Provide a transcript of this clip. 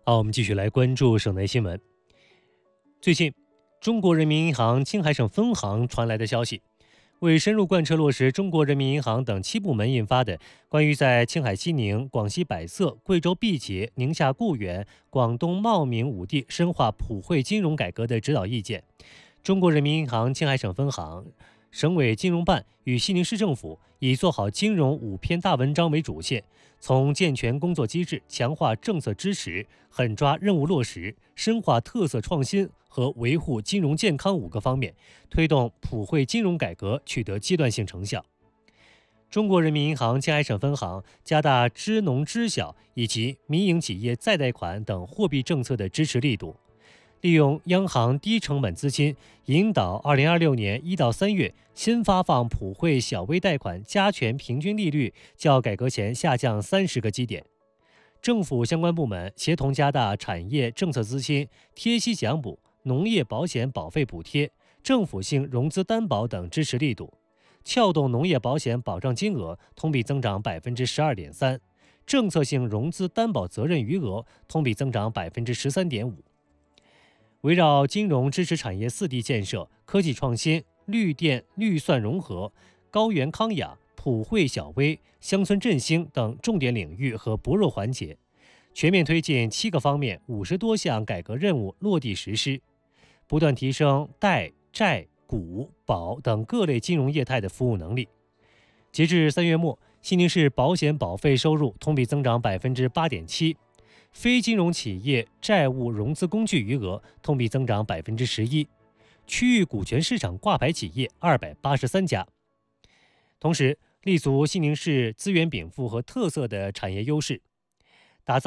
好，我们继续来关注省内新闻。最近，中国人民银行青海省分行传来的消息，为深入贯彻落实中国人民银行等7部门印发的关于在青海西宁、广西百色、贵州毕节、宁夏固原、广东茂名5地深化普惠金融改革的指导意见，中国人民银行青海省分行、省委金融办与西宁市政府以做好金融5篇大文章为主线，从健全工作机制、强化政策支持、狠抓任务落实、深化特色创新和维护金融健康5个方面，推动普惠金融改革取得阶段性成效。中国人民银行青海省分行加大支农支小以及民营企业再贷款等货币政策的支持力度，利用央行低成本资金，引导2026年1到3月新发放普惠小微贷款加权平均利率较改革前下降30个基点。政府相关部门协同加大产业政策资金、贴息奖补、农业保险保费补贴、政府性融资担保等支持力度，撬动农业保险保障金额同比增长12.3%，政策性融资担保责任余额同比增长13.5%。围绕金融支持产业4地建设、科技创新、绿电绿算融合、高原康养、普惠小微、乡村振兴等重点领域和薄弱环节，全面推进7个方面50多项改革任务落地实施，不断提升贷、债、股、保等各类金融业态的服务能力。截至3月末，西宁市保险保费收入同比增长8.7%，非金融企业债务融资工具余额同比增长11%，区域股权市场挂牌企业283家。同时，立足西宁市资源禀赋和特色的产业优势，